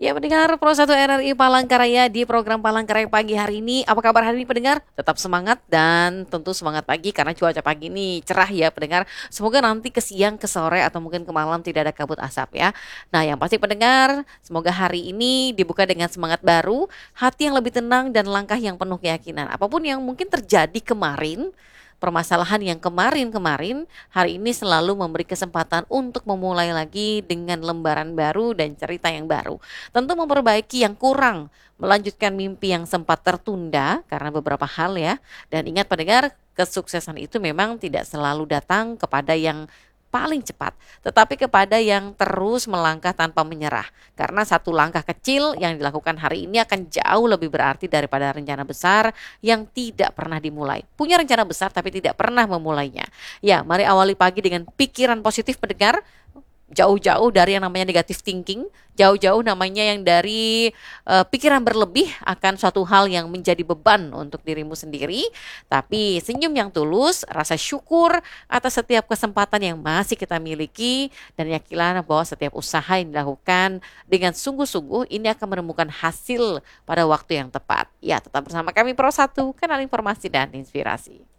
Ya, pendengar Pro 1 RRI Palangkaraya di program Palangkaraya pagi hari ini. Apa kabar hari ini pendengar? Tetap semangat dan tentu semangat pagi karena cuaca pagi ini cerah ya pendengar. Semoga nanti ke siang, ke sore atau mungkin ke malam tidak ada kabut asap ya. Nah, yang pasti pendengar, semoga hari ini dibuka dengan semangat baru, hati yang lebih tenang dan langkah yang penuh keyakinan. Apapun yang mungkin terjadi kemarin, permasalahan yang kemarin-kemarin, hari ini selalu memberi kesempatan untuk memulai lagi dengan lembaran baru dan cerita yang baru. Tentu memperbaiki yang kurang, melanjutkan mimpi yang sempat tertunda karena beberapa hal ya. Dan ingat pendengar, kesuksesan itu memang tidak selalu datang kepada yang paling cepat, tetapi kepada yang terus melangkah tanpa menyerah. Karena satu langkah kecil yang dilakukan hari ini akan jauh lebih berarti daripada rencana besar yang tidak pernah dimulai. Punya rencana besar tapi tidak pernah memulainya. Ya, mari awali pagi dengan pikiran positif pendengar. Jauh-jauh dari yang namanya negative thinking, jauh-jauh namanya yang dari pikiran berlebih akan suatu hal yang menjadi beban untuk dirimu sendiri, tapi senyum yang tulus, rasa syukur atas setiap kesempatan yang masih kita miliki, dan yakinlah bahwa setiap usaha yang dilakukan dengan sungguh-sungguh ini akan menemukan hasil pada waktu yang tepat. Ya, tetap bersama kami Pro 1, kanal informasi dan inspirasi.